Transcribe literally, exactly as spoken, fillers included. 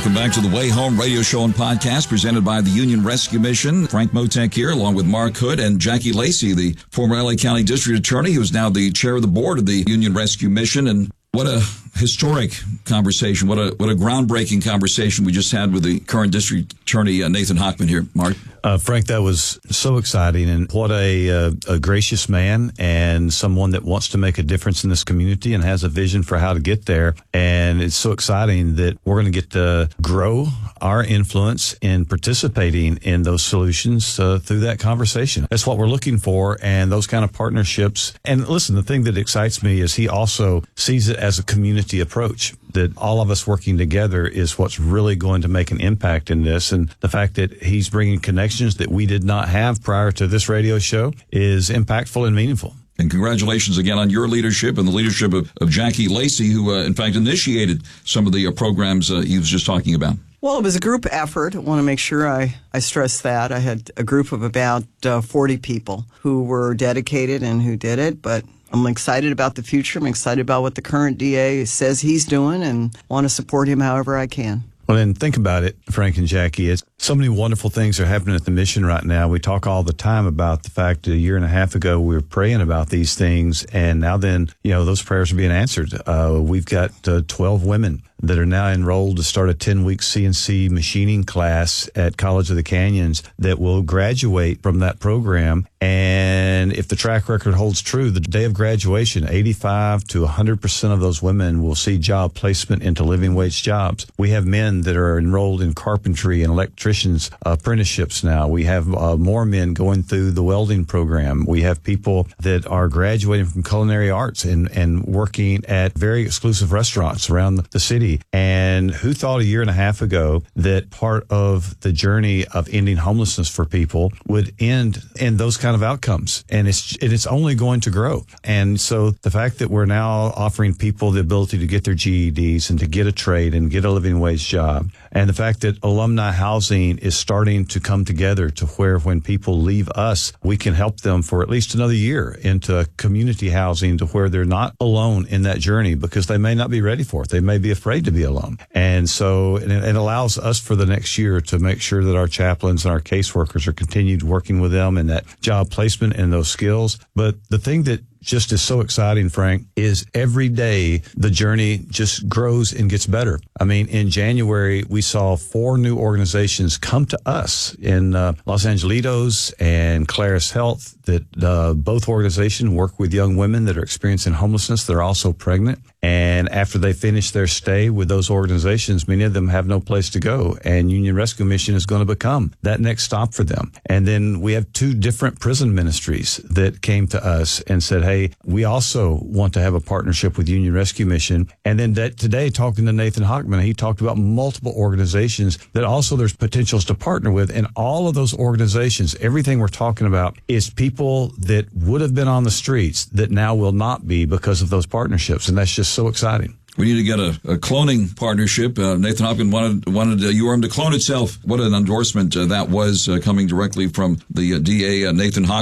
Welcome back to the Way Home radio show and podcast presented by the Union Rescue Mission. Frank Motek here, along with Mark Hood and Jackie Lacey, the former L A County District Attorney, who is now the chair of the board of the Union Rescue Mission. And what a historic conversation. What a what a groundbreaking conversation we just had with the current District Attorney, uh, Nathan Hochman here. Mark? Uh, Frank, that was so exciting, and what a, uh, a gracious man and someone that wants to make a difference in this community and has a vision for how to get there. And it's so exciting that we're going to get to grow our influence in participating in those solutions uh, through that conversation. That's what we're looking for, and those kind of partnerships. And listen, the thing that excites me is he also sees it as a community approach, that all of us working together is what's really going to make an impact in this. And the fact that he's bringing connections that we did not have prior to this radio show is impactful and meaningful. And congratulations again on your leadership and the leadership of, of Jackie Lacey, who, uh, in fact, initiated some of the uh, programs uh, he was just talking about. Well, it was a group effort. I want to make sure I, I stress that. I had a group of about uh, forty people who were dedicated and who did it, but I'm excited about the future. I'm excited about what the current D A says he's doing and want to support him however I can. Well, then think about it, Frank and Jackie. It's so many wonderful things are happening at the mission right now. We talk all the time about the fact that a year and a half ago we were praying about these things, and now then, you know, those prayers are being answered. Uh, we've got uh, twelve women that are now enrolled to start a ten-week C N C machining class at College of the Canyons that will graduate from that program. And if the track record holds true, the day of graduation, eighty-five to one hundred percent of those women will see job placement into living wage jobs. We have men that are enrolled in carpentry and electricians apprenticeships now. We have uh, more men going through the welding program. We have people that are graduating from culinary arts and, and working at very exclusive restaurants around the city. And who thought a year and a half ago that part of the journey of ending homelessness for people would end in those kind of outcomes? And it's and it's only going to grow. And so the fact that we're now offering people the ability to get their G E Ds and to get a trade and get a living wage job, and the fact that alumni housing is starting to come together to where when people leave us, we can help them for at least another year into community housing to where they're not alone in that journey because they may not be ready for it. They may be afraid to be alone. And so it, it allows us for the next year to make sure that our chaplains and our caseworkers are continued working with them in that job placement and those skills. But the thing that just is so exciting, Frank, is every day the journey just grows and gets better. I mean, in January, we saw four new organizations come to us in uh, Los Angelitos and Claris Health that uh, both organizations work with young women that are experiencing homelessness. They're also pregnant. And after they finish their stay with those organizations, many of them have no place to go. And Union Rescue Mission is going to become that next stop for them. And then we have two different prison ministries that came to us and said, hey, we also want to have a partnership with Union Rescue Mission. And then that today, talking to Nathan Hochman, he talked about multiple organizations that also there's potentials to partner with. And all of those organizations, everything we're talking about is people that would have been on the streets that now will not be because of those partnerships. And that's just so exciting. We need to get a, a cloning partnership. Uh, Nathan Hochman wanted wanted uh, U R M to clone itself. What an endorsement uh, that was uh, coming directly from the uh, D A, uh, Nathan Hochman.